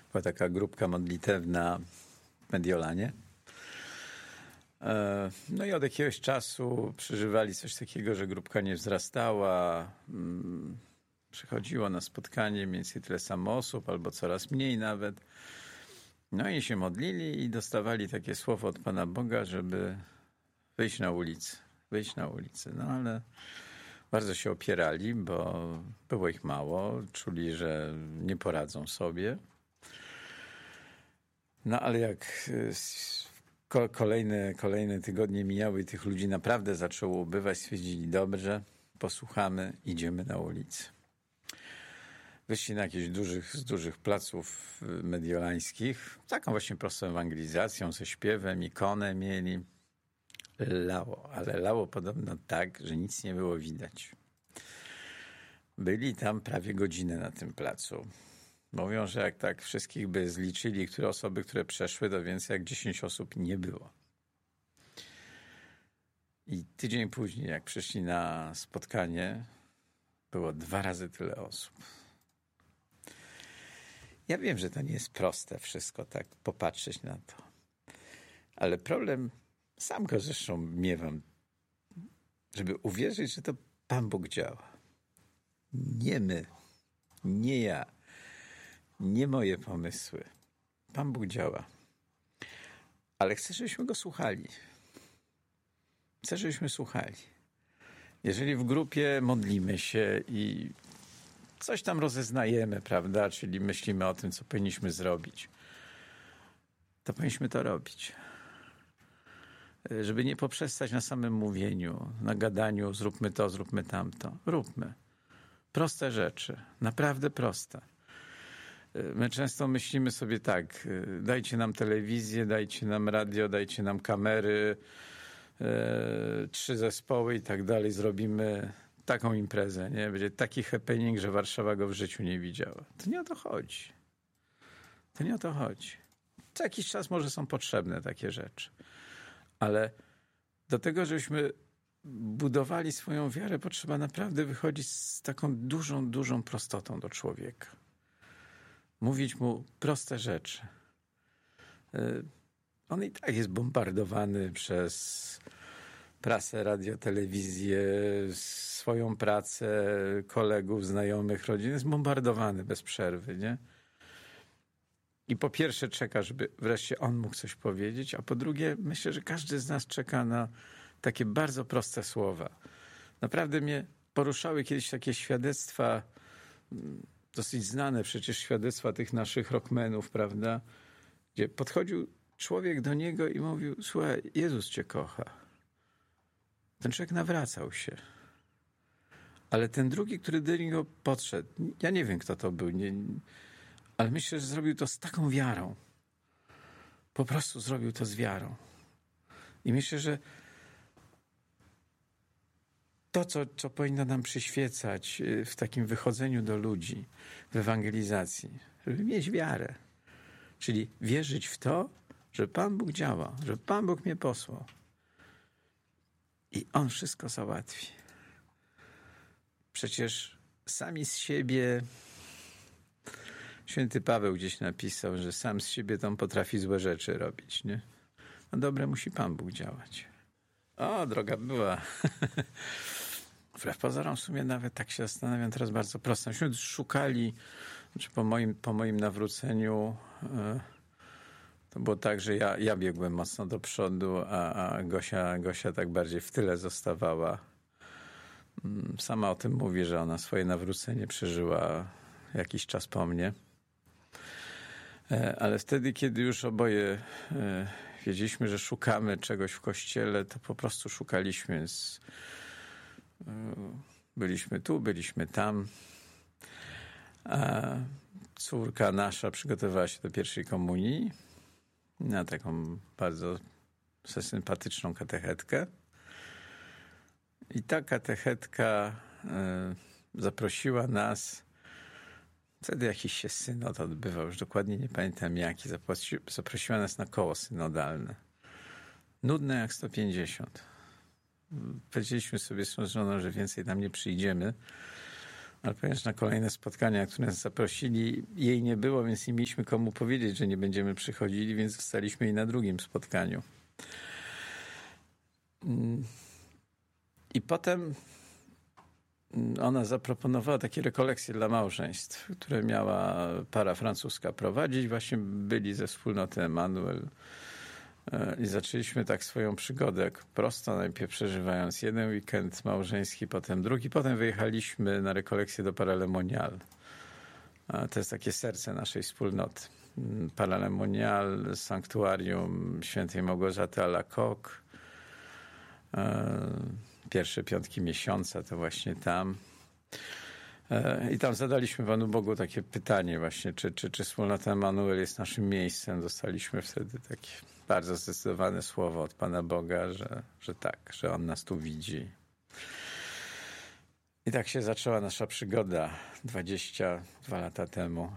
Była taka grupka modlitewna w Mediolanie. No i od jakiegoś czasu przeżywali coś takiego, że grupka nie wzrastała. Przychodziło na spotkanie mniej więcej tyle samo osób, albo coraz mniej nawet. No i się modlili i dostawali takie słowo od Pana Boga, żeby wyjść na ulicę. Wyjść na ulicę. No ale bardzo się opierali, bo było ich mało. Czuli, że nie poradzą sobie. No ale jak kolejne tygodnie mijały i tych ludzi naprawdę zaczęło ubywać, stwierdzili, dobrze, posłuchamy, idziemy na ulicę. Wyszli na jakichś dużych placów mediolańskich, taką właśnie prostą ewangelizacją, ze śpiewem, ikonę mieli. Lało, ale lało podobno tak, że nic nie było widać. Byli tam prawie godzinę na tym placu. Mówią, że jak tak wszystkich by zliczyli, osoby, które przeszły, to więcej jak 10 osób nie było. I tydzień później, jak przyszli na spotkanie, było 2 razy tyle osób. Ja wiem, że to nie jest proste wszystko tak popatrzeć na to. Ale problem, sam go zresztą miewam, żeby uwierzyć, że to Pan Bóg działa. Nie my, nie ja, nie moje pomysły. Pan Bóg działa. Ale chcę, żebyśmy Go słuchali. Chcę, żebyśmy słuchali. Jeżeli w grupie modlimy się i coś tam rozeznajemy, prawda, czyli myślimy o tym, co powinniśmy zrobić, to powinniśmy to robić. Żeby nie poprzestać na samym mówieniu, na gadaniu, zróbmy to, zróbmy tamto. Róbmy. Proste rzeczy. Naprawdę proste. My często myślimy sobie tak, dajcie nam telewizję, dajcie nam radio, dajcie nam kamery, 3 zespoły i tak dalej, zrobimy taką imprezę, nie? Będzie taki happening, że Warszawa go w życiu nie widziała. To nie o to chodzi. To nie o to chodzi. Co jakiś czas może są potrzebne takie rzeczy. Ale do tego, żebyśmy budowali swoją wiarę, potrzeba naprawdę wychodzić z taką dużą prostotą do człowieka. Mówić mu proste rzeczy. On i tak jest bombardowany przez prasę, radio, telewizję, swoją pracę, kolegów, znajomych, rodzin. Jest bombardowany bez przerwy, nie? I po pierwsze czeka, żeby wreszcie on mógł coś powiedzieć, a po drugie myślę, że każdy z nas czeka na takie bardzo proste słowa. Naprawdę mnie poruszały kiedyś takie świadectwa, dosyć znane przecież świadectwa tych naszych rockmenów, prawda? Gdzie podchodził człowiek do niego i mówił, słuchaj, Jezus cię kocha. Ten człowiek nawracał się. Ale ten drugi, który do niego podszedł, ja nie wiem, kto to był, ale myślę, że zrobił to z taką wiarą. Po prostu zrobił to z wiarą. I myślę, że to, co powinno nam przyświecać w takim wychodzeniu do ludzi, w ewangelizacji, żeby mieć wiarę. Czyli wierzyć w to, że Pan Bóg działa, że Pan Bóg mnie posłał. I On wszystko załatwi. Przecież sami z siebie... Święty Paweł gdzieś napisał, że sam z siebie to on potrafi złe rzeczy robić, nie? No dobre musi Pan Bóg działać. O, droga była. Wbrew pozorom w sumie nawet tak się zastanawiam teraz bardzo prosto. Myśmy szukali, znaczy po moim nawróceniu to było tak, że ja biegłem mocno do przodu, a Gosia tak bardziej w tyle zostawała. Sama o tym mówi, że ona swoje nawrócenie przeżyła jakiś czas po mnie. Ale wtedy, kiedy już oboje wiedzieliśmy, że szukamy czegoś w kościele, to po prostu szukaliśmy. Byliśmy tu, byliśmy tam. A córka nasza przygotowywała się do pierwszej komunii na taką bardzo sympatyczną katechetkę. I ta katechetka zaprosiła nas. Wtedy jakiś się synod odbywał, już dokładnie nie pamiętam jaki. Zaprosiła nas na koło synodalne. Nudne jak 150. Powiedzieliśmy sobie z żoną, że więcej tam nie przyjdziemy, Ale ponieważ na kolejne spotkania, które nas zaprosili, jej nie było, więc nie mieliśmy komu powiedzieć, że nie będziemy przychodzili, więc zostaliśmy jej na drugim spotkaniu. I potem ona zaproponowała takie rekolekcje dla małżeństw, które miała para francuska prowadzić. Właśnie byli ze wspólnoty Emanuel. I zaczęliśmy tak swoją przygodę jak prosto, najpierw przeżywając jeden weekend małżeński, potem drugi. Potem wyjechaliśmy na rekolekcję do Paralemonial. To jest takie serce naszej wspólnoty. Paralemonial, sanktuarium świętej Małgorzaty Alacoque. Pierwsze piątki miesiąca to właśnie tam. I tam zadaliśmy Panu Bogu takie pytanie właśnie, czy wspólnota Emanuel jest naszym miejscem. Dostaliśmy wtedy takie bardzo zdecydowane słowo od Pana Boga, że tak, że On nas tu widzi. I tak się zaczęła nasza przygoda 22 lata temu.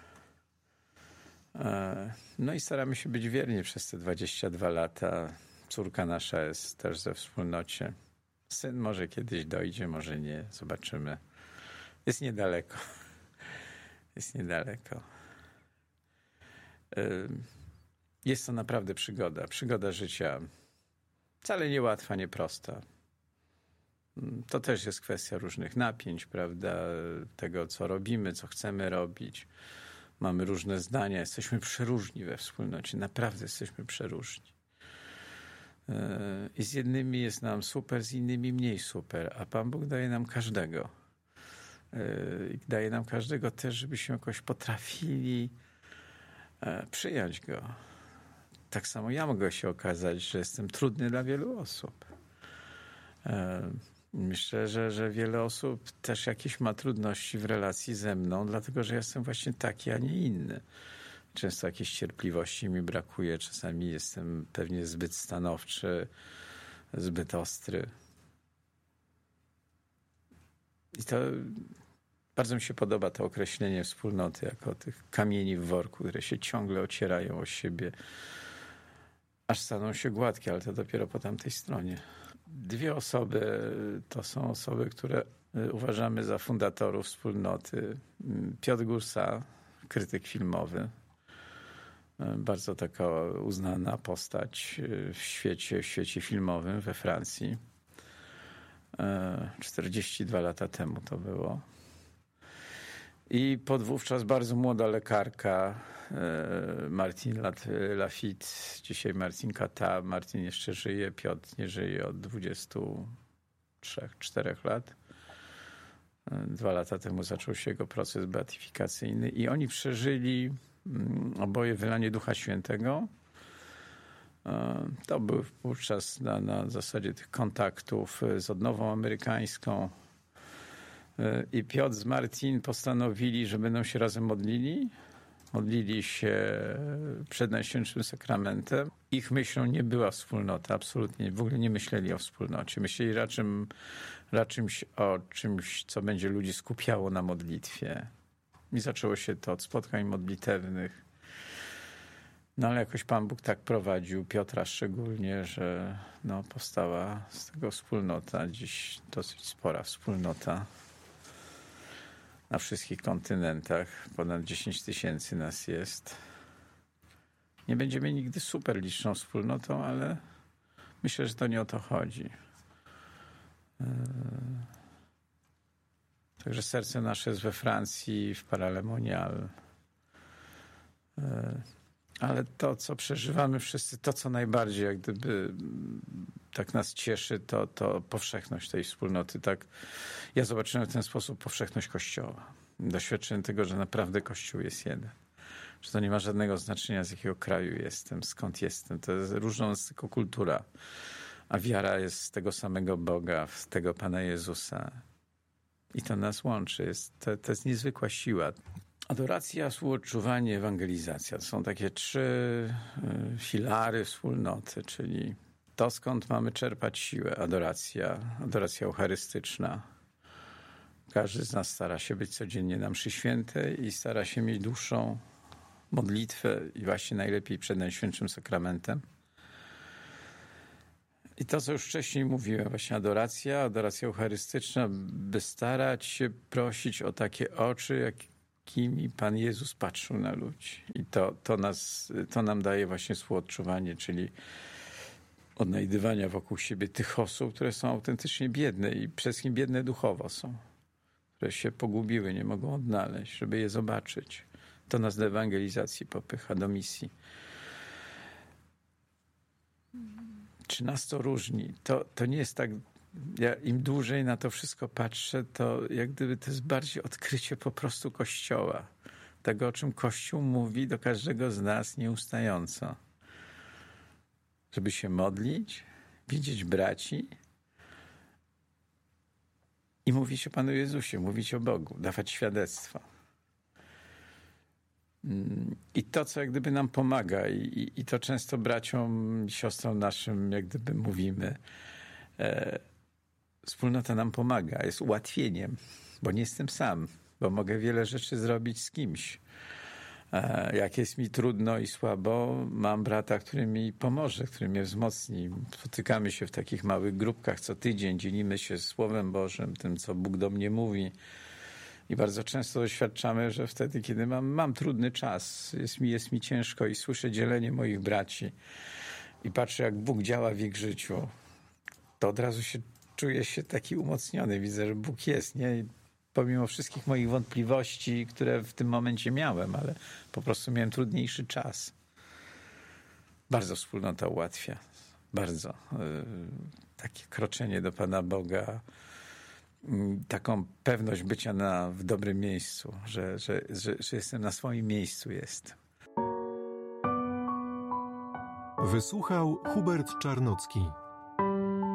No i staramy się być wierni przez te 22 lata. Córka nasza jest też ze wspólnocie. Syn może kiedyś dojdzie, może nie. Zobaczymy. Jest niedaleko. Jest niedaleko. Jest to naprawdę przygoda. Przygoda życia. Wcale niełatwa, nieprosta. To też jest kwestia różnych napięć, prawda? Tego, co robimy, co chcemy robić. Mamy różne zdania. Jesteśmy przeróżni we wspólnocie. Naprawdę jesteśmy przeróżni. I z jednymi jest nam super, z innymi mniej super. A Pan Bóg daje nam każdego. I daje nam każdego też, żebyśmy jakoś potrafili przyjąć go. Tak samo ja mogę się okazać, że jestem trudny dla wielu osób. Myślę, że wiele osób też jakieś ma trudności w relacji ze mną, dlatego że jestem właśnie taki, a nie inny. Często jakiejś cierpliwości mi brakuje, czasami jestem pewnie zbyt stanowczy, zbyt ostry. I to bardzo mi się podoba to określenie wspólnoty jako tych kamieni w worku, które się ciągle ocierają o siebie, aż staną się gładkie, ale to dopiero po tamtej stronie. Dwie osoby to są osoby, które uważamy za fundatorów wspólnoty. Piotr Gursa, krytyk filmowy, bardzo taka uznana postać w świecie filmowym we Francji. 42 lata temu to było. I podwówczas bardzo młoda lekarka Martine Lafitte, dzisiaj Martine Kata. Martin jeszcze żyje, Piotr nie żyje od 23-4 lat. 2 lata temu zaczął się jego proces beatyfikacyjny i oni przeżyli oboje wylanie Ducha Świętego. To był wówczas na zasadzie tych kontaktów z odnową amerykańską. I Piotr z Martin postanowili, że będą się razem modlili. Modlili się przed Najświętszym Sakramentem. Ich myślą nie była wspólnota, absolutnie. W ogóle nie myśleli o wspólnocie. Myśleli raczej o czymś, co będzie ludzi skupiało na modlitwie. I zaczęło się to od spotkań modlitewnych. No ale jakoś Pan Bóg tak prowadził, Piotra szczególnie, że powstała z tego wspólnota. Dziś dosyć spora wspólnota. Na wszystkich kontynentach. Ponad 10 000 nas jest. Nie będziemy nigdy super liczną wspólnotą, ale myślę, że to nie o to chodzi. Także serce nasze jest we Francji, w Paralemonial. Ale to, co przeżywamy wszyscy, to, co najbardziej jak gdyby tak nas cieszy, to powszechność tej wspólnoty. Tak, ja zobaczyłem w ten sposób powszechność Kościoła. Doświadczyłem tego, że naprawdę Kościół jest jeden. Że to nie ma żadnego znaczenia, z jakiego kraju jestem, skąd jestem. To jest różną jest tylko kultura. A wiara jest z tego samego Boga, z tego Pana Jezusa. I to nas łączy. To jest niezwykła siła. Adoracja, współodczuwanie, ewangelizacja. To są takie 3 filary wspólnoty, czyli to, skąd mamy czerpać siłę. Adoracja eucharystyczna. Każdy z nas stara się być codziennie na mszy świętej i stara się mieć dłuższą modlitwę i właśnie najlepiej przed Najświętszym Sakramentem. I to, co już wcześniej mówiłem, właśnie adoracja eucharystyczna, by starać się prosić o takie oczy, jakimi Pan Jezus patrzył na ludzi. I to nam daje właśnie współodczuwanie, czyli odnajdywania wokół siebie tych osób, które są autentycznie biedne i przede wszystkim biedne duchowo są, które się pogubiły, nie mogą odnaleźć, żeby je zobaczyć. To nas do ewangelizacji popycha, do misji. Czy nas to różni? To nie jest tak, ja im dłużej na to wszystko patrzę, to jak gdyby to jest bardziej odkrycie po prostu Kościoła. Tego, o czym Kościół mówi do każdego z nas nieustająco. Żeby się modlić, widzieć braci i mówić o Panu Jezusie, mówić o Bogu, dawać świadectwo. I to, co jak gdyby nam pomaga i to często braciom, siostrom naszym jak gdyby mówimy, wspólnota nam pomaga, jest ułatwieniem, bo nie jestem sam, bo mogę wiele rzeczy zrobić z kimś. Jak jest mi trudno i słabo, mam brata, który mi pomoże, który mnie wzmocni. Spotykamy się w takich małych grupkach co tydzień, dzielimy się Słowem Bożym, tym, co Bóg do mnie mówi. I bardzo często doświadczamy, że wtedy, kiedy mam trudny czas, jest mi ciężko i słyszę dzielenie moich braci i patrzę, jak Bóg działa w ich życiu, to od razu czuję się taki umocniony. Widzę, że Bóg jest, nie? Pomimo wszystkich moich wątpliwości, które w tym momencie miałem, ale po prostu miałem trudniejszy czas. Bardzo wspólnota ułatwia. Bardzo. Takie kroczenie do Pana Boga, taką pewność bycia w dobrym miejscu, że jestem na swoim miejscu. Wysłuchał Hubert Czarnocki.